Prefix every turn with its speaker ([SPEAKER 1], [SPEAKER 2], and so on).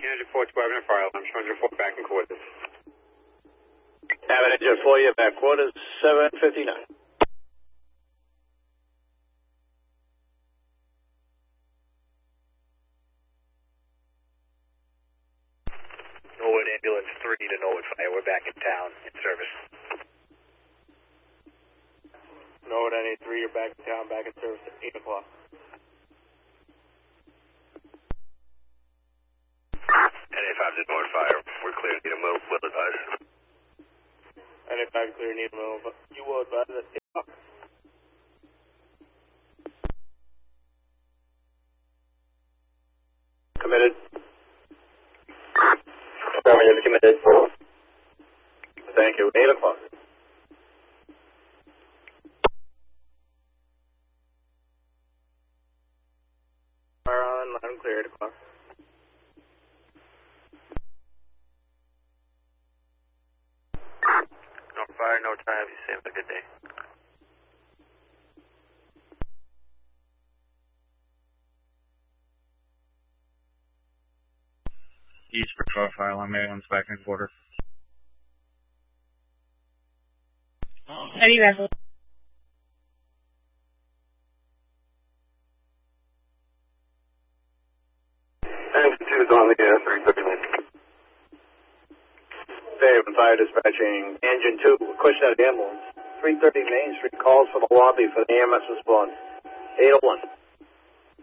[SPEAKER 1] Engine 4 to Avenue Fire Alarm, 204 back in quarters.
[SPEAKER 2] Avenue Engine 4, you're back quarters, 759.
[SPEAKER 3] Norwood Ambulance 3 to Norwood Fire. We're back in town in service.
[SPEAKER 4] Norwood NA3, you're back in town, back in service at 8 o'clock.
[SPEAKER 3] NA5 to Norwood Fire. We're clear. Need a move. Will advise.
[SPEAKER 4] NA5 clear, need a move. You will advise at 8 o'clock.
[SPEAKER 2] Committed.
[SPEAKER 5] Affirmative, committed.
[SPEAKER 2] Thank you. 8 o'clock.
[SPEAKER 4] Fire on, let him clear 8 o'clock.
[SPEAKER 3] No fire, no time. You say have a good day.
[SPEAKER 1] East Patrol Fire Alarm, Maryland's back in quarter.
[SPEAKER 6] Heavy vessel.
[SPEAKER 2] Engine 2 is on the air, 330 minutes. Dave, Fire Dispatching, Engine 2, Cushnet Ambulance, 330 Main Street, calls for the lobby for the EMS response, 801.